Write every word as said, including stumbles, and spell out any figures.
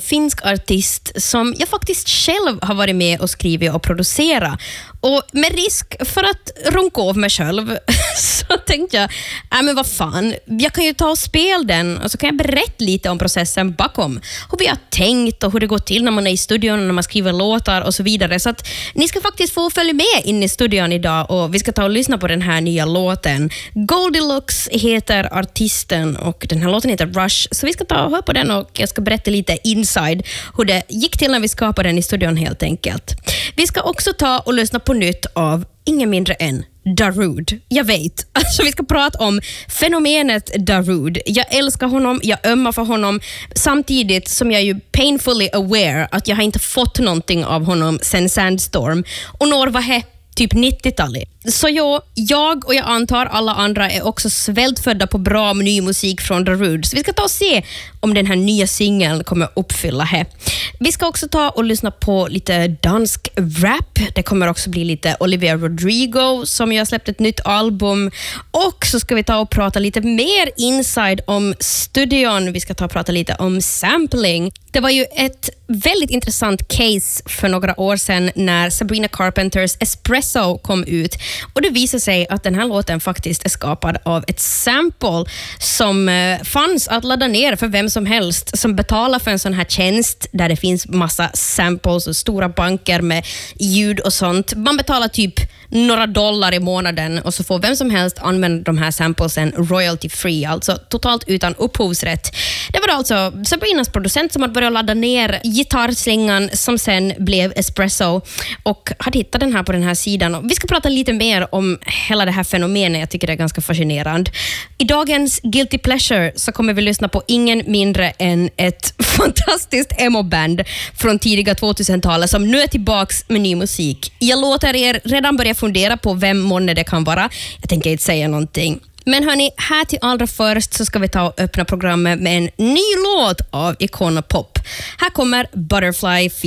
finsk artist som jag faktiskt själv har varit med och skrivit och producerat. Och med risk för att runka av mig själv så tänkte jag, äh, men vad fan, jag kan ju ta och spela den och så kan jag berätta lite om processen bakom. Hur vi har tänkt och hur det går till när man är i studion, när man skriver låtar och så vidare. Så att ni ska faktiskt få följa med in i studion idag och vi ska ta och lyssna på den här nya låten. Goldilocks heter artisten och den här låten heter Rush. Så vi ska ta och höra på den och jag ska berätta lite inside hur det gick till när vi skapade den i studion helt enkelt. Vi ska också ta och lyssna på nytt av ingen mindre än Darude. Jag vet. Alltså vi ska prata om fenomenet Darude. Jag älskar honom, jag ömmar för honom samtidigt som jag är ju painfully aware att jag har inte fått någonting av honom sen Sandstorm. Och når var he typ nittiotalet. Så jag, jag och jag antar alla andra är också svältfödda på bra ny musik från Darude. Så vi ska ta och se om den här nya singeln kommer uppfylla här. Vi ska också ta och lyssna på lite dansk rap. Det kommer också bli lite Olivia Rodrigo som jag har släppt ett nytt album. Och så ska vi ta och prata lite mer inside om studion. Vi ska ta och prata lite om sampling. Det var ju ett väldigt intressant case för några år sedan när Sabrina Carpenters Espresso kom ut. Och det visar sig att den här låten faktiskt är skapad av ett sample som eh, fanns att ladda ner för vem som helst som betalar för en sån här tjänst där det finns massa samples och stora banker med ljud och sånt. Man betalar typ några dollar i månaden och så får vem som helst använda de här samplesen royalty free, alltså totalt utan upphovsrätt. Det var alltså Sabrinas producent som hade börjat ladda ner gitarrslingan som sen blev Espresso och hade hittat den här på den här sidan. Och vi ska prata lite mer om hela det här fenomenet. Jag tycker det är ganska fascinerande. I dagens Guilty Pleasure så kommer vi lyssna på ingen mindre än ett fantastiskt emo-band från tidiga tvåtusentalet som nu är tillbaks med ny musik. Jag låter er redan börja fundera på vem månne det kan vara. Jag tänker inte säga någonting. Men hörni, här till allra först så ska vi ta och öppna programmet med en ny låt av Icona Pop. Här kommer Butterfly